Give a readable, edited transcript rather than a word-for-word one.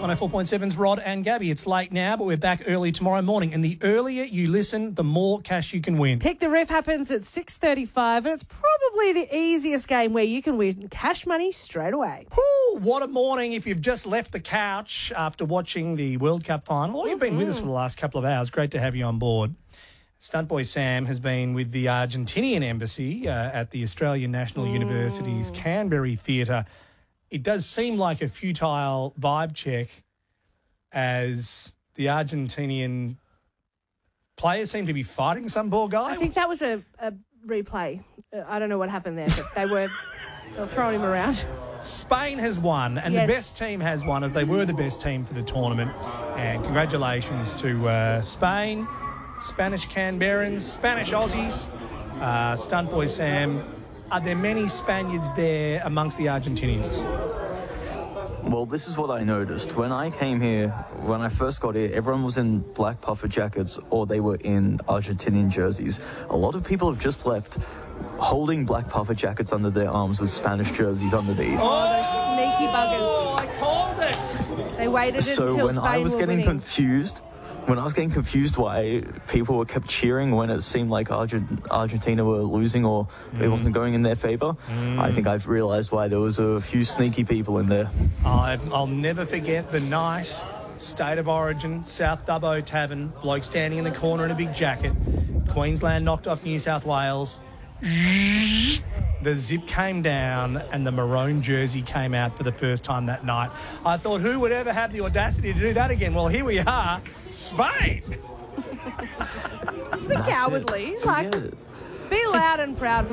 104.7's Rod and Gabby. It's late now, but we're back early tomorrow morning. And the earlier you listen, the more cash you can win. Pick the Ref happens at 6:35, and it's probably the easiest game where you can win cash money straight away. Woo, what a morning if you've just left the couch after watching the World Cup final, or you've been with us for the last couple of hours. Great to have you on board. Stunt boy Sam has been with the Argentinian embassy at the Australian National University's Canberra Theatre. It does seem like a futile vibe check as the Argentinian players seem to be fighting some poor guy. I think that was a replay. I don't know what happened there, but they were throwing him around. Spain has won, and the best team has won, as they were the best team for the tournament. And congratulations to Spain, Spanish Canberrans, Spanish Aussies, Stunt boy Sam. Are there many Spaniards there amongst the Argentinians? Well, this is what I noticed. When I came here, when I first got here, everyone was in black puffer jackets or they were in Argentinian jerseys. A lot of people have just left holding black puffer jackets under their arms with Spanish jerseys underneath. Oh, those sneaky buggers. Oh, I called it! They waited until Spain were winning. So when I was getting confused why people were kept cheering when it seemed like Argentina were losing or it wasn't going in their favour, I think I've realised why there was a few sneaky people in there. I'll never forget the night, State of Origin, South Dubbo Tavern, bloke standing in the corner in a big jacket. Queensland knocked off New South Wales. The zip came down and the maroon jersey came out for the first time that night. I thought, who would ever have the audacity to do that again? Well, here we are, Spain. It's a bit cowardly. Be loud and proud.